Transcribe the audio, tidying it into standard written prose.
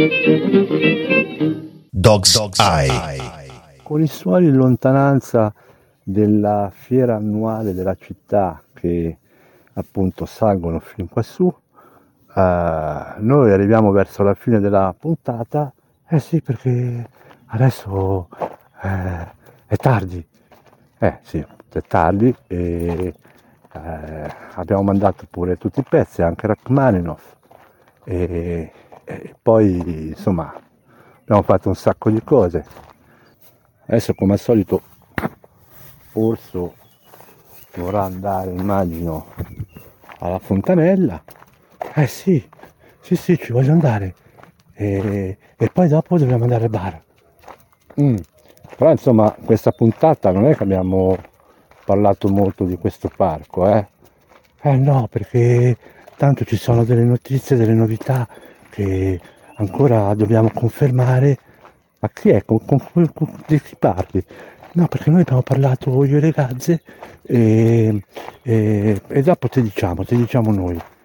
Dog's Eye. Con i suoni in lontananza della fiera annuale della città che appunto salgono fin quassù, noi arriviamo verso la fine della puntata. Sì, perché adesso è tardi. Sì, è tardi e abbiamo mandato pure tutti i pezzi, anche Rachmaninoff, e poi insomma abbiamo fatto un sacco di cose. Adesso come al solito Orso vorrà andare, immagino, alla fontanella. Sì, ci voglio andare. E poi dopo dobbiamo andare al bar. Però insomma questa puntata non è che abbiamo parlato molto di questo parco, eh? No, perché tanto ci sono delle notizie, delle novità che ancora dobbiamo confermare. Ma chi è? Di chi parli? No, perché noi abbiamo parlato io e le ragazze e dopo ti diciamo noi.